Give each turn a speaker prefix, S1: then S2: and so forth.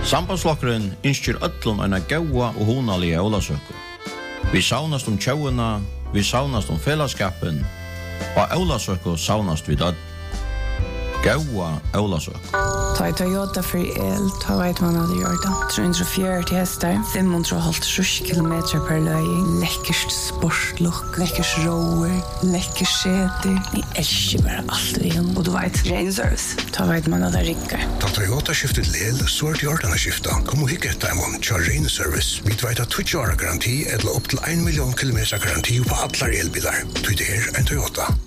S1: Sambandsflokkeren ønsker öllum en gaua og hunalige ólasøku. Vi saunast tjóuna, vi saunast fellesskapen, og ólasøku saunast vid öll. Gaua ólasøku.
S2: Ta Toyota for el, ta vet man hadde gjort det. 340 hester, 550 kilometer per løy, lekkert sportslokk, lekkert roer, lekkert skjeter. Jeg elsker bare alt vi har. Og du vet, ren service, ta vet man hadde rikker.
S3: Ta Toyota skiftet lel, så det gjort skifta. Kom og hikke etter man, kjør ren service. Vi vet at 20 år garanti, eller opp til 1 million kilometer garanti på alle elbiler. Du det en Toyota.